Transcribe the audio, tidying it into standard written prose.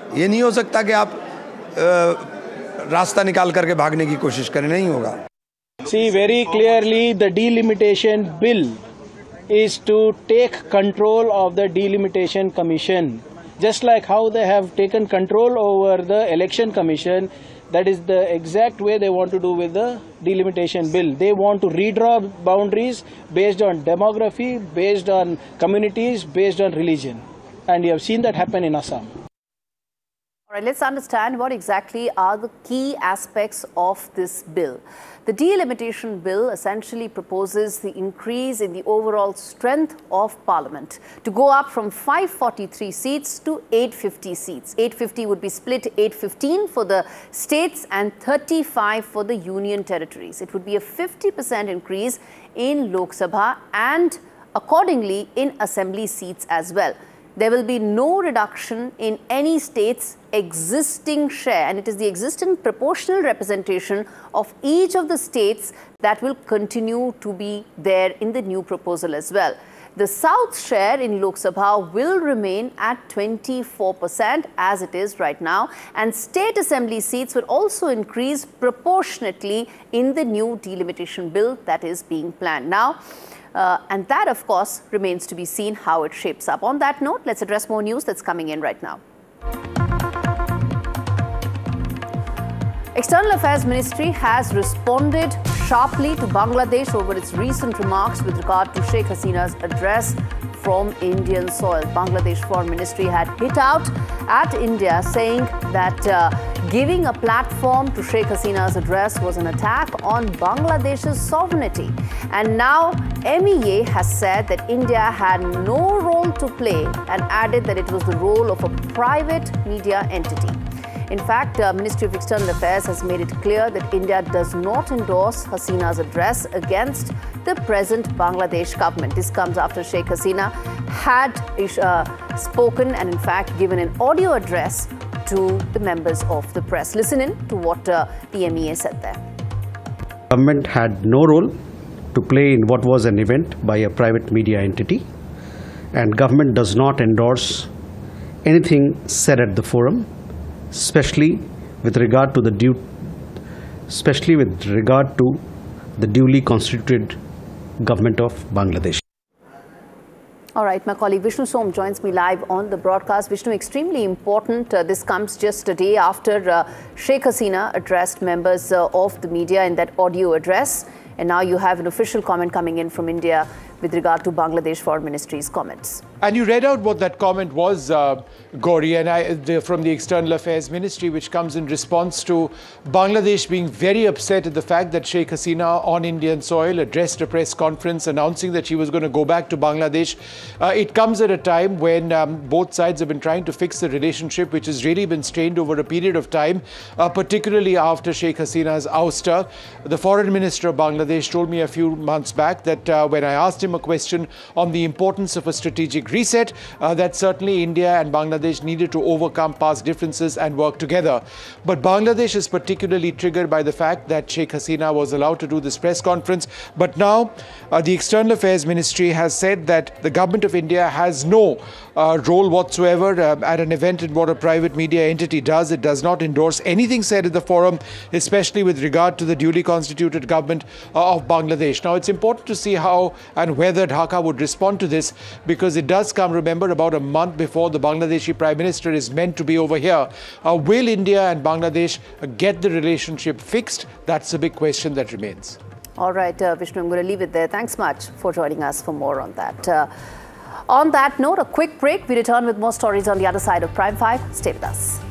ये नहीं हो सकता कि आप रास्ता निकाल करके भागने की कोशिश करें, नहीं होगा। See, very clearly the delimitation bill is to take control of the delimitation commission. Just like how they have taken control over the election commission, that is the exact way they want to do with the delimitation bill. They want to redraw boundaries based on demography, based on communities, based on religion. And you have seen that happen in Assam. All right, let's understand what exactly are the key aspects of this bill. The delimitation bill essentially proposes the increase in the overall strength of Parliament to go up from 543 seats to 850 seats. 850 would be split 815 for the states and 35 for the union territories. It would be a 50% increase in Lok Sabha and accordingly in assembly seats as well. There will be no reduction in any state's existing share, and it is the existing proportional representation of each of the states that will continue to be there in the new proposal as well. The South's share in Lok Sabha will remain at 24% as it is right now, and state assembly seats will also increase proportionately in the new delimitation bill that is being planned now. And that, of course, remains to be seen how it shapes up. On that note, let's address more news that's coming in right now. External Affairs Ministry has responded sharply to Bangladesh over its recent remarks with regard to Sheikh Hasina's address from Indian soil. Bangladesh Foreign Ministry had hit out at India, saying that giving a platform to Sheikh Hasina's address was an attack on Bangladesh's sovereignty. And now MEA has said that India had no role to play and added that it was the role of a private media entity. In fact, Ministry of External Affairs has made it clear that India does not endorse Hasina's address against the present Bangladesh government. This comes after Sheikh Hasina had spoken and in fact given an audio address to the members of the press. Listen in to what the MEA said there. Government had no role to play in what was an event by a private media entity, and government does not endorse anything said at the forum, especially with regard to the duly constituted government of Bangladesh. All right, my colleague Vishnu Som joins me live on the broadcast. Vishnu, extremely important. This comes just a day after Sheikh Hasina addressed members of the media in that audio address. And now you have an official comment coming in from India with regard to Bangladesh Foreign Ministry's comments. And you read out what that comment was, Gauri, and from the External Affairs Ministry, which comes in response to Bangladesh being very upset at the fact that Sheikh Hasina on Indian soil addressed a press conference announcing that she was going to go back to Bangladesh. It comes at a time when both sides have been trying to fix the relationship, which has really been strained over a period of time, particularly after Sheikh Hasina's ouster. The Foreign Minister of Bangladesh told me a few months back that when I asked him a question on the importance of a strategic reset, that certainly India and Bangladesh needed to overcome past differences and work together. But Bangladesh is particularly triggered by the fact that Sheikh Hasina was allowed to do this press conference. But now the External Affairs Ministry has said that the government of India has no role whatsoever at an event in what a private media entity does. It does not endorse anything said at the forum, especially with regard to the duly constituted government of Bangladesh. Now, it's important to see how and whether Dhaka would respond to this, because it does come, remember, about a month before the Bangladeshi Prime Minister is meant to be over here. Will India and Bangladesh get the relationship fixed? That's a big question that remains. All right, Vishnu, I'm going to leave it there. Thanks much for joining us for more on that. On that note, a quick break. We return with more stories on the other side of Prime 5. Stay with us.